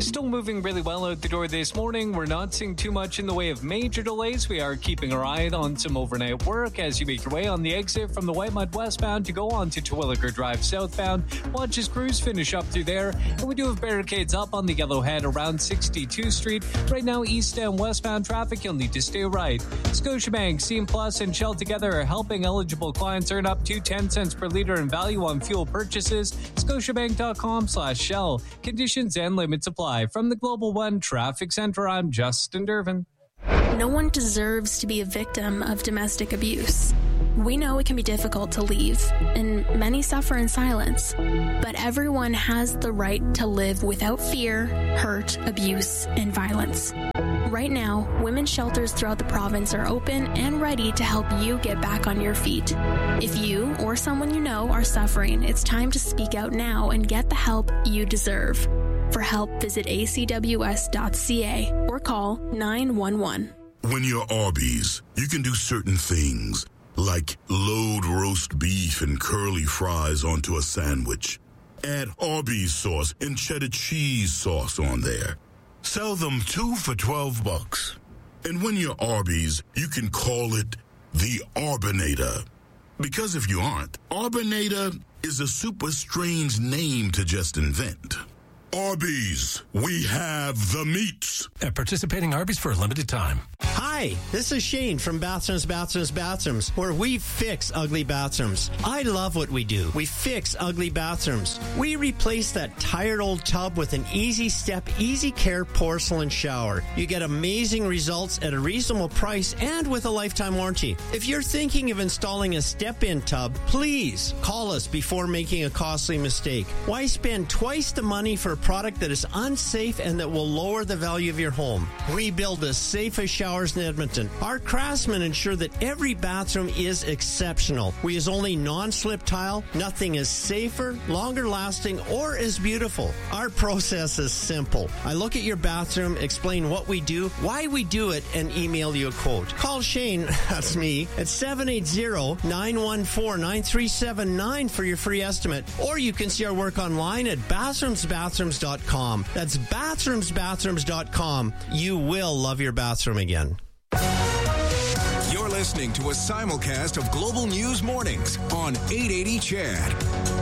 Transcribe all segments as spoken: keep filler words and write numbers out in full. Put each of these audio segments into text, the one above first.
Still moving really well out the door this morning. We're not seeing too much in the way of major delays. We are keeping our eye on some overnight work as you make your way on the exit from the Whitemud westbound to go on to Terwilliger Drive southbound. Watch as crews finish up through there. And we do have barricades up on the Yellowhead around sixty-two Street. Right now, east and westbound traffic, you'll need to stay right. Scotiabank, Scene Plus, and Shell together are helping eligible clients earn up to ten cents per litre in value on fuel purchases. Scotiabank.com slash Shell. Conditions and limits apply. From the Global One Traffic Center, I'm Justin Dervin. No one deserves to be a victim of domestic abuse. We know it can be difficult to leave, and many suffer in silence. But everyone has the right to live without fear, hurt, abuse, and violence. Right now, women's shelters throughout the province are open and ready to help you get back on your feet. If you or someone you know are suffering, it's time to speak out now and get the help you deserve. For help, visit a c w s dot c a or call nine one one. When you're Arby's, you can do certain things, like load roast beef and curly fries onto a sandwich. Add Arby's sauce and cheddar cheese sauce on there. Sell them two for twelve bucks. And when you're Arby's, you can call it the Arbinator. Because if you aren't, Arbinator is a super strange name to just invent. Arby's, we have the meats. At participating Arby's for a limited time. Hi, this is Shane from Bathrooms, Bathrooms, Bathrooms, where we fix ugly bathrooms. I love what we do. We fix ugly bathrooms. We replace that tired old tub with an easy step, easy care porcelain shower. You get amazing results at a reasonable price and with a lifetime warranty. If you're thinking of installing a step-in tub, please call us before making a costly mistake. Why spend twice the money for a product that is unsafe and that will lower the value of your home? We build the safest showers in Edmonton. Our craftsmen ensure that every bathroom is exceptional. We use only non-slip tile. Nothing is safer, longer lasting, or as beautiful. Our process is simple. I look at your bathroom, explain what we do, why we do it, and email you a quote. Call Shane, that's me, at seven eight zero, nine one four, nine three seven nine for your free estimate, or you can see our work online at bathrooms bathrooms dot com. That's bathrooms bathrooms dot com. You will love your bathroom again. You're listening to a simulcast of Global News Mornings on eight eighty C H A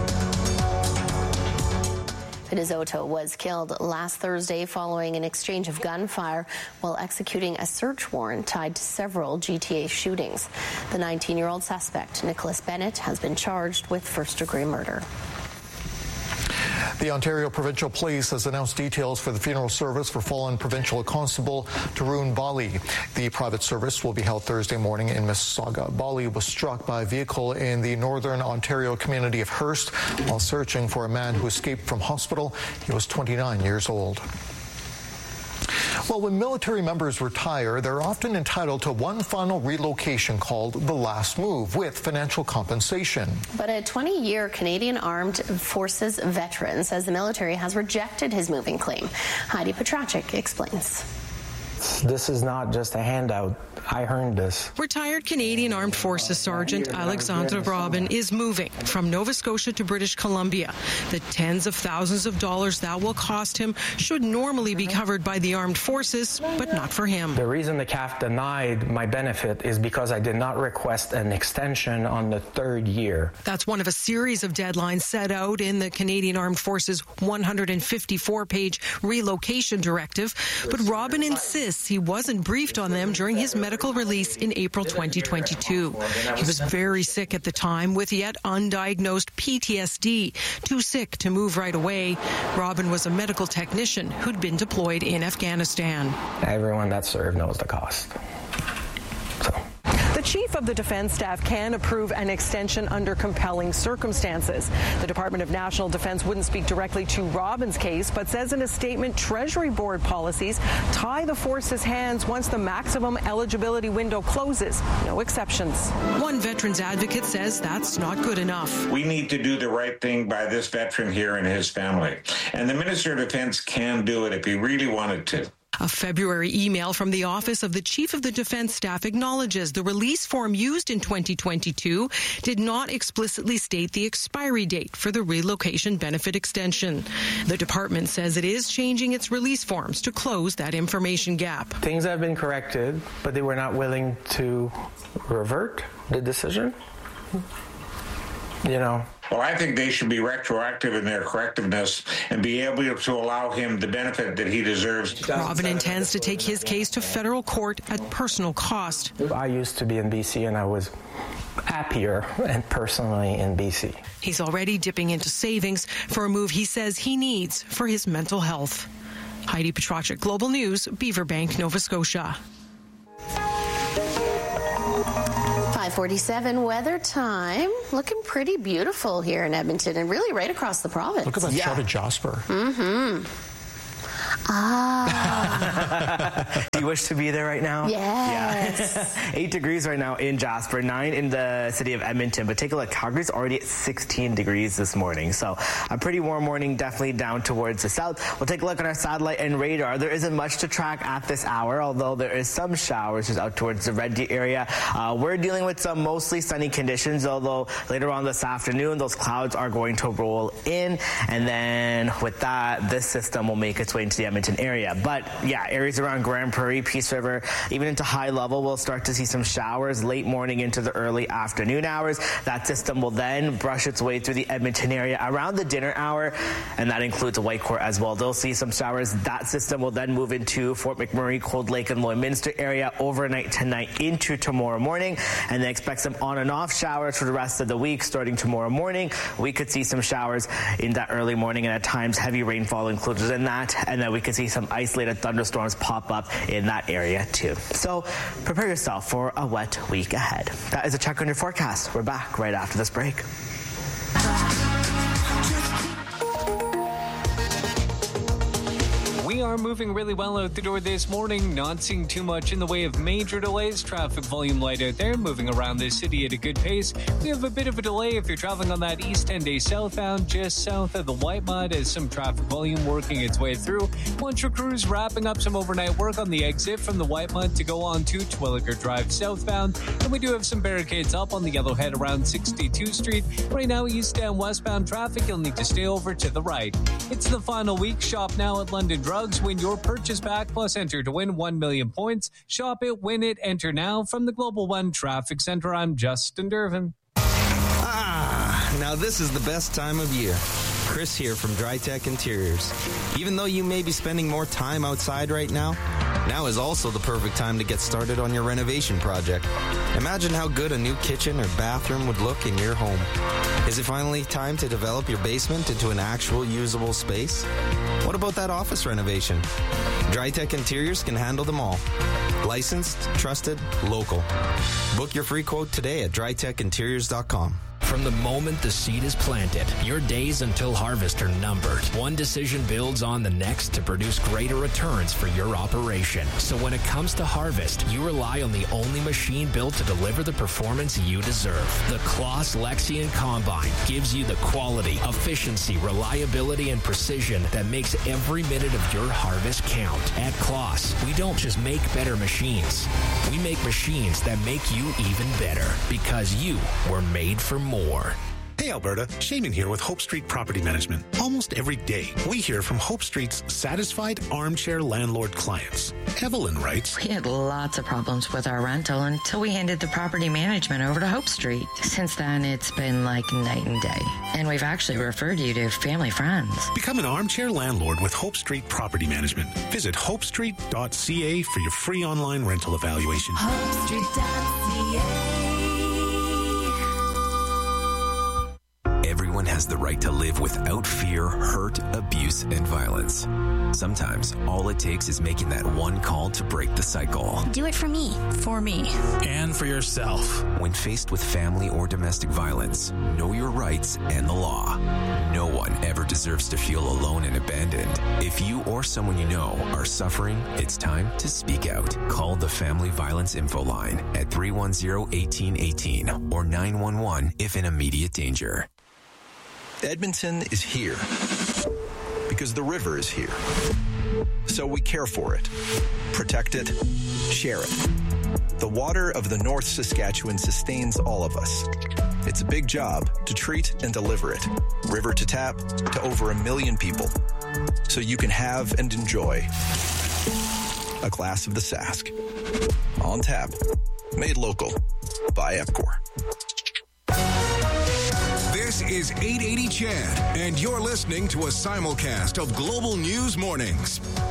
D. Pinizzotto was killed last Thursday following an exchange of gunfire while executing a search warrant tied to several G T A shootings. The nineteen-year-old suspect, Nicholas Bennett, has been charged with first-degree murder. The Ontario Provincial Police has announced details for the funeral service for fallen Provincial Constable Tarun Bali. The private service will be held Thursday morning in Mississauga. Bali was struck by a vehicle in the northern Ontario community of Hearst while searching for a man who escaped from hospital. He was twenty-nine years old. Well, when military members retire, they're often entitled to one final relocation called the last move with financial compensation. But a twenty-year Canadian Armed Forces veteran says the military has rejected his moving claim. Heidi Petracek explains. This is not just a handout. I earned this. Retired Canadian Armed Forces Sergeant Alexandre Robin is moving from Nova Scotia to British Columbia. The tens of thousands of dollars that will cost him should normally be covered by the armed forces, but not for him. The reason the C A F denied my benefit is because I did not request an extension on the third year. That's one of a series of deadlines set out in the Canadian Armed Forces one hundred fifty-four page relocation directive, but Robin insists he wasn't briefed on them during his medical release in April twenty twenty-two. He was very sick at the time with yet undiagnosed P T S D, too sick to move right away. Robin was a medical technician who'd been deployed in Afghanistan. Everyone that served knows the cost. So. The chief of the defense staff can approve an extension under compelling circumstances. The Department of National Defense wouldn't speak directly to Robin's case, but says in a statement Treasury Board policies tie the force's hands once the maximum eligibility window closes. No exceptions. One veterans advocate says that's not good enough. We need to do the right thing by this veteran here and his family. And the Minister of Defense can do it if he really wanted to. A February email from the Office of the Chief of the Defense Staff acknowledges the release form used in twenty twenty-two did not explicitly state the expiry date for the relocation benefit extension. The department says it is changing its release forms to close that information gap. Things have been corrected, but they were not willing to revert the decision. You know. Well, I think they should be retroactive in their correctiveness and be able to allow him the benefit that he deserves. Robin intends to take his case to federal court at personal cost. I used to be in B C and I was happier and personally in B C. He's already dipping into savings for a move he says he needs for his mental health. Heidi Petracek, Global News, Beaverbank, Nova Scotia. five forty-seven weather time. Looking pretty beautiful here in Edmonton and really right across the province. Look at that yeah. shot of Jasper. Mm-hmm. Ah. Do you wish to be there right now? Yes. Yeah. Eight degrees right now in Jasper, nine in the city of Edmonton. But take a look, Calgary's already at sixteen degrees this morning. So a pretty warm morning, definitely down towards the south. We'll take a look at our satellite and radar. There isn't much to track at this hour, although there is some showers just out towards the Red Deer area. Uh, we're dealing with some mostly sunny conditions, although later on this afternoon, those clouds are going to roll in. And then with that, this system will make its way into the Edmonton area. But yeah, areas around Grand Prairie, Peace River, even into high level, we'll start to see some showers late morning into the early afternoon hours. That system will then brush its way through the Edmonton area around the dinner hour, and that includes Whitecourt as well. They'll see some showers. That system will then move into Fort McMurray, Cold Lake, and Lloydminster area overnight tonight into tomorrow morning, and then expect some on and off showers for the rest of the week. Starting tomorrow morning, we could see some showers in that early morning, and at times heavy rainfall included in that, and then we could see some isolated thunderstorms pop up in that area too. So prepare yourself for a wet week ahead. That is a check on your forecast. We're back right after this break. We are moving really well out the door this morning, not seeing too much in the way of major delays. Traffic volume light out there, moving around the city at a good pace. We have a bit of a delay if you're traveling on that East ten A southbound, just south of the Whitemud, as some traffic volume working its way through. Once your crew's wrapping up some overnight work on the exit from the Whitemud to go on to Twilliger Drive southbound. And we do have some barricades up on the Yellowhead around sixty-two Street. Right now, east and westbound traffic, you'll need to stay over to the right. It's the final week. Shop now at London Drugs. Win your purchase back, plus enter to win one million points. Shop it, win it, enter now. From the Global One Traffic Center, I'm Justin Dervin. Ah, now this is the best time of year. Chris here from DryTech Interiors. Even though you may be spending more time outside right now, now is also the perfect time to get started on your renovation project. Imagine how good a new kitchen or bathroom would look in your home. Is it finally time to develop your basement into an actual usable space? What about that office renovation? DryTech Interiors can handle them all. Licensed, trusted, local. Book your free quote today at dry tech interiors dot com. From the moment the seed is planted, your days until harvest are numbered. One decision builds on the next to produce greater returns for your operation. So when it comes to harvest, you rely on the only machine built to deliver the performance you deserve. The Claas Lexion Combine gives you the quality, efficiency, reliability, and precision that makes every minute of your harvest count. At Claas, we don't just make better machines. We make machines that make you even better, because you were made for more. Hey Alberta, Shaman here with Hope Street Property Management. Almost every day, we hear from Hope Street's satisfied armchair landlord clients. Evelyn writes, We had lots of problems with our rental until we handed the property management over to Hope Street. Since then, it's been like night and day. And we've actually referred you to family friends. Become an armchair landlord with Hope Street Property Management. Visit hope street dot c a for your free online rental evaluation. hope street dot c a Everyone has the right to live without fear, hurt, abuse, and violence. Sometimes, all it takes is making that one call to break the cycle. Do it for me. For me. And for yourself. When faced with family or domestic violence, know your rights and the law. No one ever deserves to feel alone and abandoned. If you or someone you know are suffering, it's time to speak out. Call the Family Violence Info Line at three one zero, one eight one eight or nine one one if in immediate danger. Edmonton is here because the river is here. So we care for it, protect it, share it. The water of the North Saskatchewan sustains all of us. It's a big job to treat and deliver it, river to tap, to over a million people. So you can have and enjoy a glass of the Sask. On tap, made local by Epcor. This is eight eighty Chad, and you're listening to a simulcast of Global News Mornings.